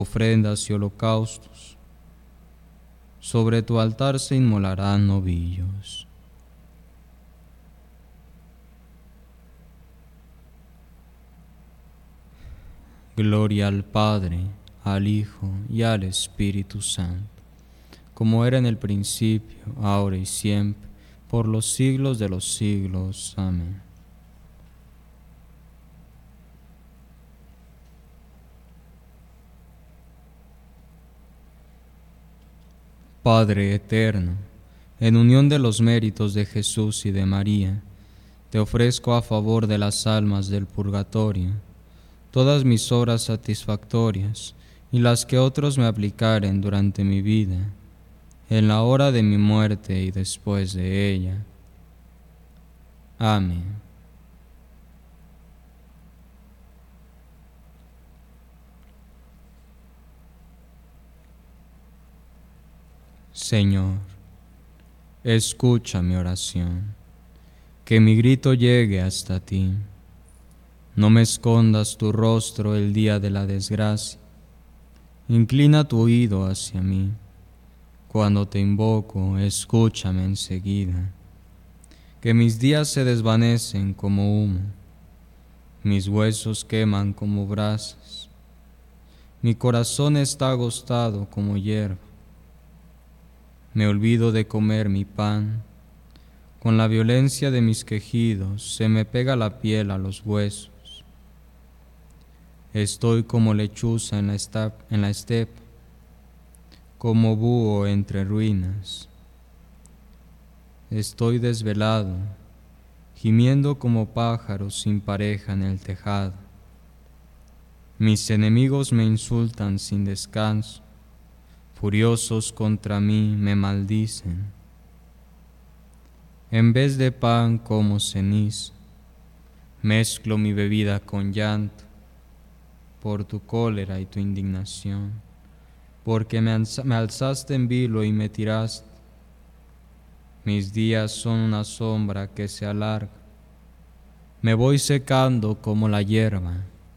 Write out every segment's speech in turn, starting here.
ofrendas y holocaustos. Sobre tu altar se inmolarán novillos. Gloria al Padre, al Hijo y al Espíritu Santo, como era en el principio, ahora y siempre, por los siglos de los siglos. Amén. Padre eterno, en unión de los méritos de Jesús y de María, te ofrezco a favor de las almas del purgatorio todas mis obras satisfactorias y las que otros me aplicaren durante mi vida, en la hora de mi muerte y después de ella. Amén. Señor, escucha mi oración, que mi grito llegue hasta ti. No me escondas tu rostro el día de la desgracia. Inclina tu oído hacia mí. Cuando te invoco, escúchame enseguida. Que mis días se desvanecen como humo, mis huesos queman como brasas. Mi corazón está agostado como hierba. Me olvido de comer mi pan. Con la violencia de mis quejidos se me pega la piel a los huesos. Estoy como lechuza en la estepa, como búho entre ruinas. Estoy desvelado, gimiendo como pájaro sin pareja en el tejado. Mis enemigos me insultan sin descanso, furiosos contra mí me maldicen. En vez de pan como ceniza, mezclo mi bebida con llanto, por tu cólera y tu indignación, porque me alzaste en vilo y me tiraste. Mis días son una sombra que se alarga, me voy secando como la hierba.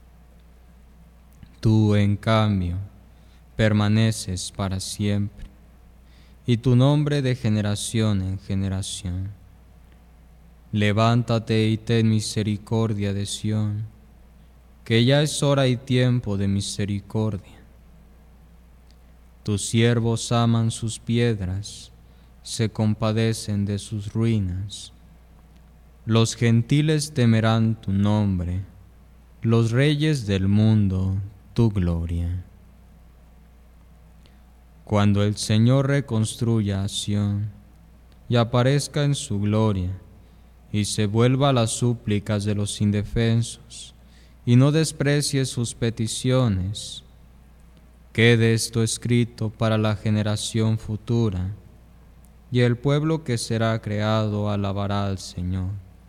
Tú, en cambio, permaneces para siempre, y tu nombre de generación en generación. Levántate y ten misericordia de Sión, que ya es hora y tiempo de misericordia. Tus siervos aman sus piedras, se compadecen de sus ruinas. Los gentiles temerán tu nombre, los reyes del mundo tu gloria. Cuando el Señor reconstruya a Sión y aparezca en su gloria, y se vuelva a las súplicas de los indefensos, y no desprecie sus peticiones, quede esto escrito para la generación futura, y el pueblo que será creado alabará al Señor.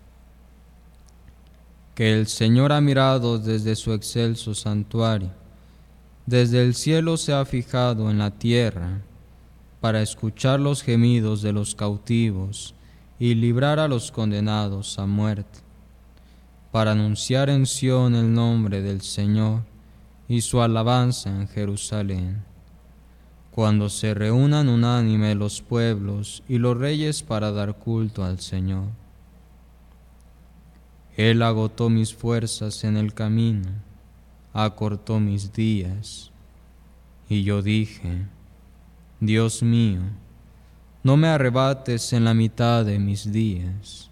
Que el Señor ha mirado desde su excelso santuario, desde el cielo se ha fijado en la tierra, para escuchar los gemidos de los cautivos y librar a los condenados a muerte, para anunciar en Sión el nombre del Señor y su alabanza en Jerusalén, cuando se reúnan unánime los pueblos y los reyes para dar culto al Señor. Él agotó mis fuerzas en el camino, acortó mis días, y yo dije: Dios mío, no me arrebates en la mitad de mis días.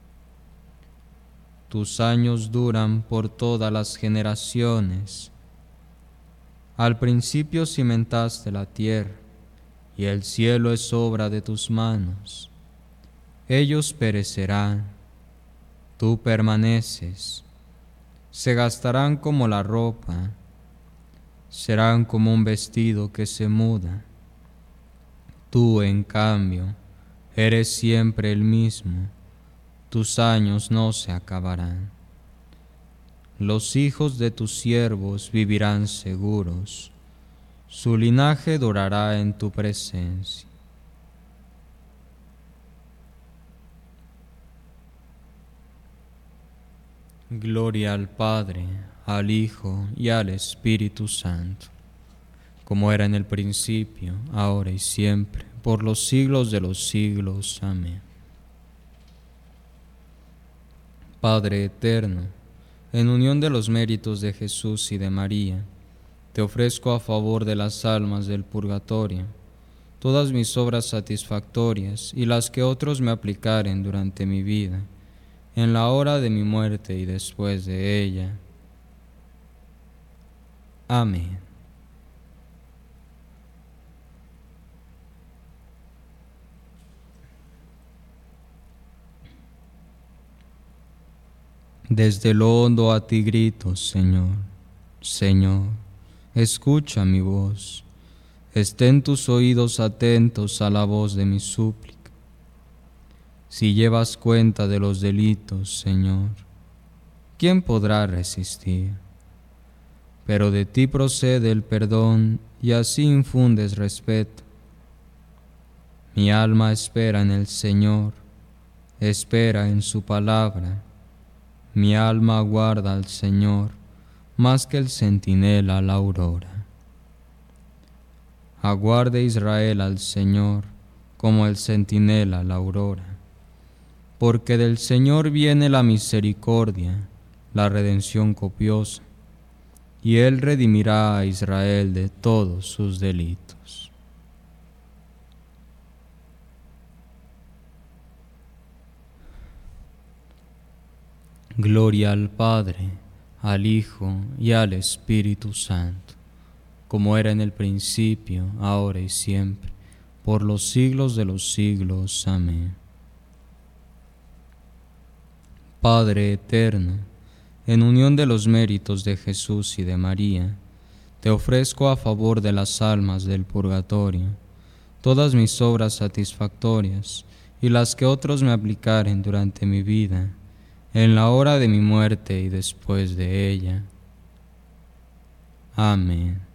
Tus años duran por todas las generaciones. Al principio cimentaste la tierra, y el cielo es obra de tus manos. Ellos perecerán, tú permaneces. Se gastarán como la ropa, serán como un vestido que se muda. Tú, en cambio, eres siempre el mismo, tus años no se acabarán. Los hijos de tus siervos vivirán seguros, su linaje durará en tu presencia. Gloria al Padre, al Hijo y al Espíritu Santo, como era en el principio, ahora y siempre, por los siglos de los siglos. Amén. Padre eterno, en unión de los méritos de Jesús y de María, te ofrezco a favor de las almas del purgatorio todas mis obras satisfactorias y las que otros me aplicaren durante mi vida, en la hora de mi muerte y después de ella. Amén. Desde lo hondo a ti grito, Señor, Señor, escucha mi voz. Estén tus oídos atentos a la voz de mi súplica. Si llevas cuenta de los delitos, Señor, ¿quién podrá resistir? Pero de ti procede el perdón y así infundes respeto. Mi alma espera en el Señor, espera en su palabra. Mi alma aguarda al Señor más que el centinela a la aurora. Aguarde Israel al Señor como el centinela a la aurora, porque del Señor viene la misericordia, la redención copiosa, y Él redimirá a Israel de todos sus delitos. Gloria al Padre, al Hijo y al Espíritu Santo, como era en el principio, ahora y siempre, por los siglos de los siglos. Amén. Padre eterno, en unión de los méritos de Jesús y de María, te ofrezco a favor de las almas del purgatorio todas mis obras satisfactorias y las que otros me aplicaren durante mi vida, en la hora de mi muerte y después de ella. Amén.